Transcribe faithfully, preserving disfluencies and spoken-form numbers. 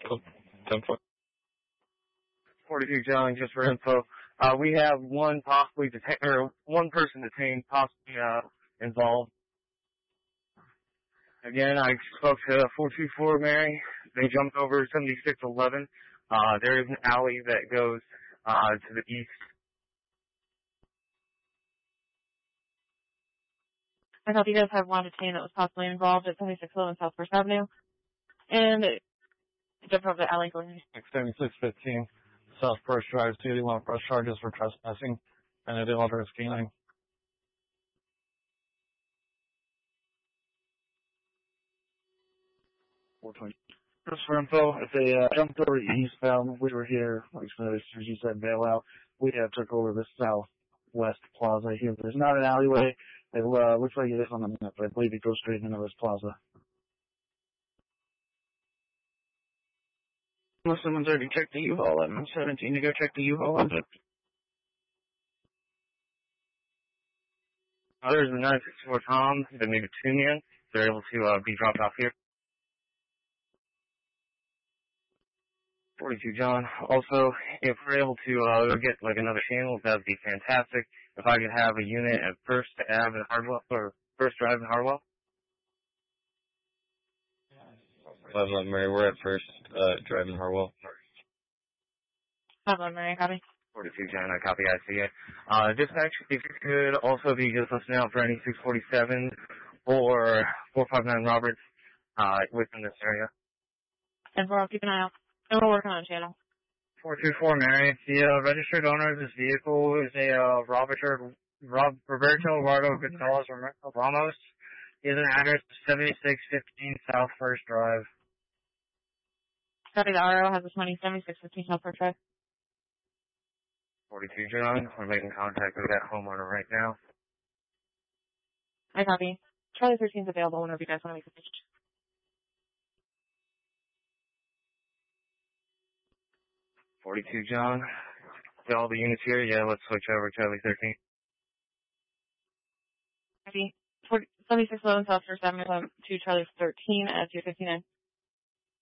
ten foot. forty-two John, just for info. Uh, we have one possibly detained, or one person detained, possibly, uh, involved. Again, I spoke to four two four Mary. They jumped over seventy-six eleven. Uh, there is an alley that goes, uh, to the east. I thought you guys have one detained that was possibly involved at seventy-six eleven South First Avenue. And it jumped over the alley going seventy-six fifteen South First Drive, C eighty-one press charges for trespassing and a dangerous canine. four twenty. Just for info, if they uh, jumped over eastbound, we were here, like as soon as you said bailout, we uh, took over the southwest plaza here. There's not an alleyway. It uh, looks like it is on the map, but I believe it goes straight into this plaza. Unless someone's already checked the U-Haul, I'm seventeen to go check the U-Haul. Uh, there's a nine six four Tom that made a tune in. They're able to uh, be dropped off here. forty-two John. Also, if we're able to uh, get like another channel, that would be fantastic. If I could have a unit at First Ave in Hardwell, or First Drive in Hardwell. eleven Mary, we're at First uh, Drive in Harwell. eleven Mary, copy. forty-two John, I copy, I see it. Uh, dispatch, if you could also be just listening out for any six forty-seven or four five nine Roberts uh, within this area. And we'll keep an eye out. And we're working on a channel. four two four Mary, the uh, registered owner of this vehicle is a uh, Roberto, Rob, Roberto Eduardo Gonzalez Ramos. He has an address of seventy-six fifteen South First Drive. Copy, the R O has this money, seventy-six fifteen South First Drive. forty-two John, we're making contact with that homeowner right now. I copy. Charlie thirteen is available whenever you guys want to make a pitch. forty-two John, to all the units here, yeah, let's switch over to Charlie thirteen. Copy. seventy-six eleven South First Avenue to Charlie thirteen at two fifty-nine.